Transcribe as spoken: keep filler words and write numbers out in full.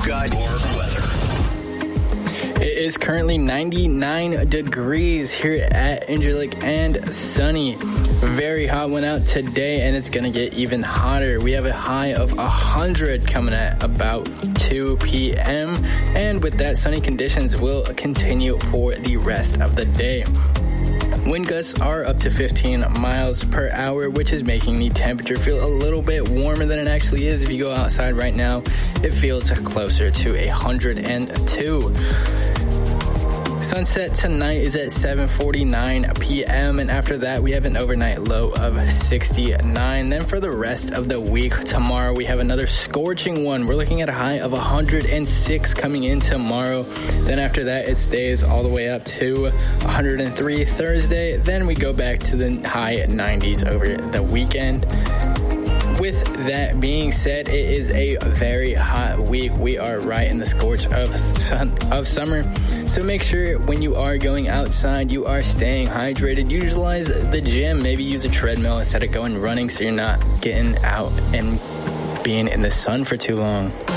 got your weather. It is currently ninety-nine degrees here at Incirlik and sunny. Very hot one out today, and it's going to get even hotter. We have a high of one hundred coming at about two p.m. And with that, sunny conditions will continue for the rest of the day. Wind gusts are up to fifteen miles per hour, which is making the temperature feel a little bit warmer than it actually is. If you go outside right now, it feels closer to one hundred two. Sunset tonight is at seven forty-nine p.m. and after that we have an overnight low of sixty-nine. Then for the rest of the week, tomorrow we have another scorching one. We're looking at a high of one hundred six coming in tomorrow. Then after that it stays all the way up to one hundred three Thursday. Then we go back to the high nineties over the weekend. With that being said, it is a very hot week. We are right in the scorch of sun, of summer. So make sure when you are going outside, you are staying hydrated. Utilize the gym. Maybe use a treadmill instead of going running so you're not getting out and being in the sun for too long.